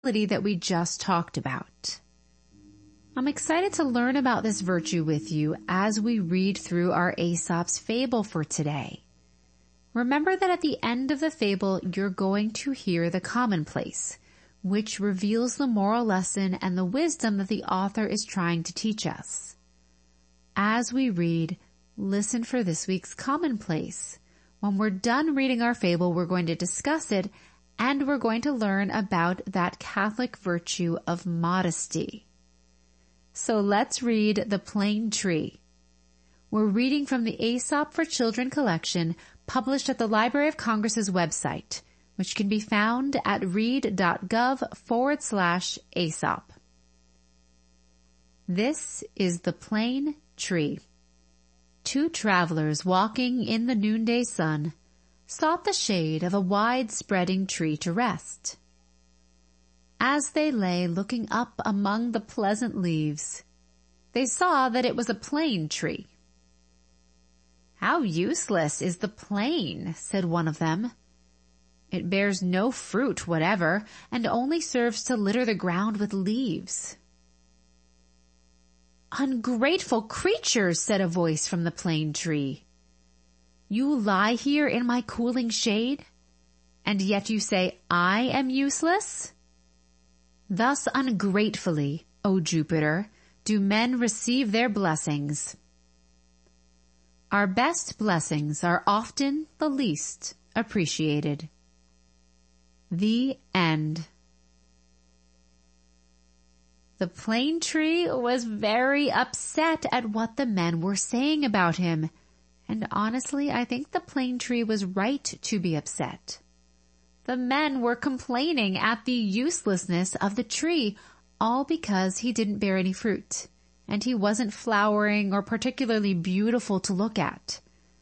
that we just talked about. I'm excited to learn about this virtue with you as we read through our Aesop's fable for today. Remember that at the end of the fable, you're going to hear the commonplace, which reveals the moral lesson and the wisdom that the author is trying to teach us. As we read, listen for this week's commonplace. When we're done reading our fable, we're going to discuss it, and we're going to learn about that Catholic virtue of modesty. So let's read The Plane Tree. We're reading from the Aesop for Children collection, published at the Library of Congress's website, which can be found at read.gov/Aesop. This is The Plane Tree. Two travelers walking in the noonday sun sought the shade of a wide-spreading tree to rest. As they lay looking up among the pleasant leaves, they saw that it was a plane tree. "How useless is the plane," said one of them. "It bears no fruit whatever, and only serves to litter the ground with leaves." "Ungrateful creatures," said a voice from the plane tree. "You lie here in my cooling shade, and yet you say I am useless? Thus ungratefully, O Jupiter, do men receive their blessings. Our best blessings are often the least appreciated." The end. The plane tree was very upset at what the men were saying about him. And honestly, I think the plane tree was right to be upset. The men were complaining at the uselessness of the tree, all because he didn't bear any fruit, and he wasn't flowering or particularly beautiful to look at.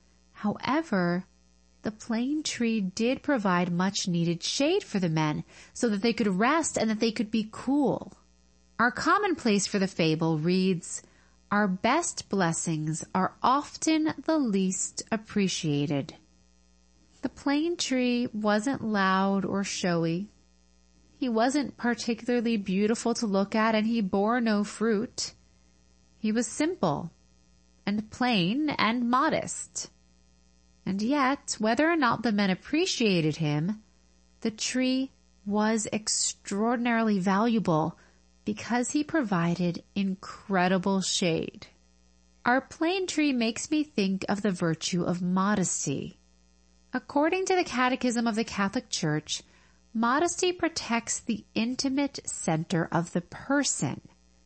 However, the plane tree did provide much needed shade for the men, so that they could rest and that they could be cool. Our commonplace for the fable reads, "Our best blessings are often the least appreciated." The plane tree wasn't loud or showy. He wasn't particularly beautiful to look at, and he bore no fruit. He was simple and plain and modest. And yet, whether or not the men appreciated him, the tree was extraordinarily valuable because he provided incredible shade. Our plane tree makes me think of the virtue of modesty. According to the Catechism of the Catholic Church, modesty protects the intimate center of the person.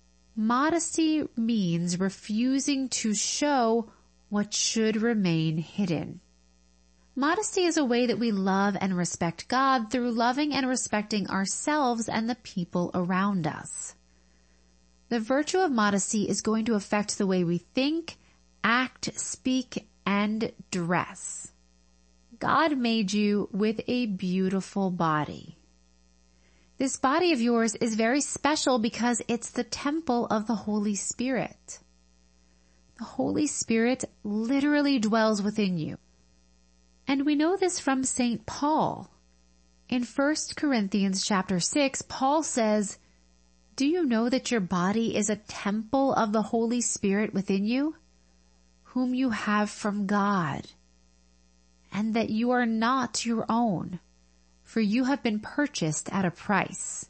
Modesty means refusing to show what should remain hidden. Modesty is a way that we love and respect God through loving and respecting ourselves and the people around us. The virtue of modesty is going to affect the way we think, act, speak, and dress. God made you with a beautiful body. This body of yours is very special because it's the temple of the Holy Spirit. The Holy Spirit literally dwells within you. And we know this from St. Paul. In 1 Corinthians chapter 6, Paul says, "Do you know that your body is a temple of the Holy Spirit within you, whom you have from God, and that you are not your own, for you have been purchased at a price?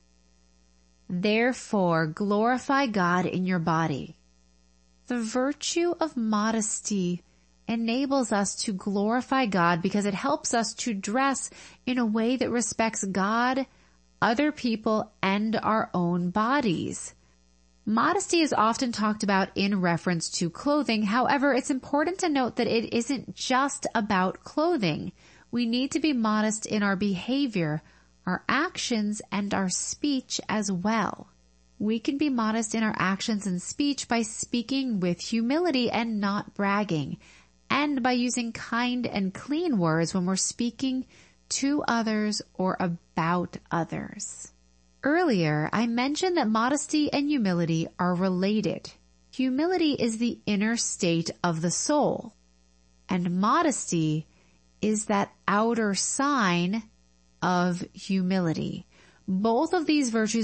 Therefore, glorify God in your body." The virtue of modesty enables us to glorify God because it helps us to dress in a way that respects God, other people, and our own bodies. Modesty is often talked about in reference to clothing. However, it's important to note that it isn't just about clothing. We need to be modest in our behavior, our actions, and our speech as well. We can be modest in our actions and speech by speaking with humility and not bragging, and by using kind and clean words when we're speaking to others or about others. Earlier, I mentioned that modesty and humility are related. Humility is the inner state of the soul, and modesty is that outer sign of humility. Both of these virtues